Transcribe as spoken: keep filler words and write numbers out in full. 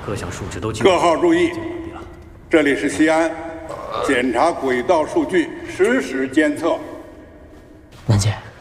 各项数值都各号注意，这里是西安，检查轨道数据，实时监测。 南姐。